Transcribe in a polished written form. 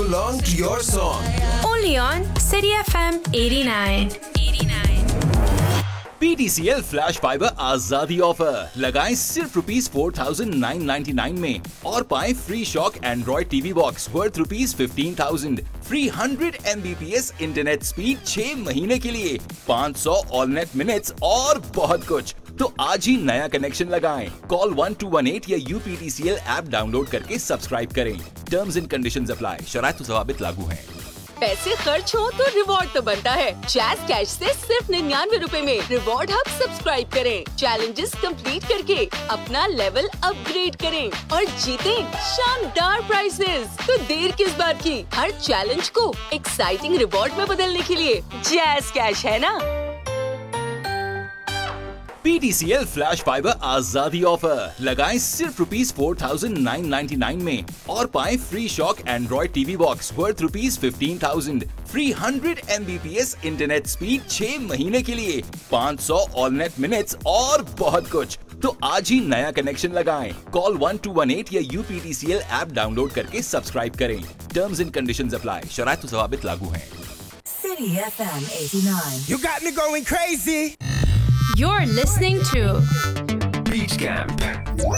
along to your song. Only on City FM 89. PTCL flash fibre आजादी offer लगाएं सिर्फ ₹4,999 में और पाएं free shock Android TV box worth ₹15,000, free 100 Mbps internet speed 6 महीने के लिए, 500 ऑल नेट मिनट्स और बहुत कुछ। तो आज ही नया कनेक्शन लगाएं। कॉल 1218 या UPTCL ऐप डाउनलोड करके सब्सक्राइब करें। Terms and conditions apply. शराइत व ज़वाबित लागू हैं। पैसे खर्च हो तो रिवॉर्ड तो बनता है। जैज़ कैश से सिर्फ 99 रुपए में रिवॉर्ड हब सब्सक्राइब करें, चैलेंजेस कंप्लीट करके अपना लेवल अपग्रेड करें और जीतें शानदार प्राइजेस। तो देर किस बात की, हर चैलेंज को एक्साइटिंग रिवॉर्ड में बदलने के लिए जैज़ कैश है ना। PTCL फ्लैश फाइबर आजादी ऑफर लगाएं सिर्फ ₹4,999 में और पाएं free shock Android TV box worth ₹15,000, free 100 Mbps internet speed 6 महीने के लिए, 500 ऑल नेट मिनट्स और बहुत कुछ। तो आज ही नया कनेक्शन लगाएं। कॉल 1218 या UPTCL ऐप डाउनलोड करके सब्सक्राइब करें। Terms and conditions apply. शराइत व ज़वाबित लागू हैं। City FM 89. You got me going crazy. You're listening to Beach Camp.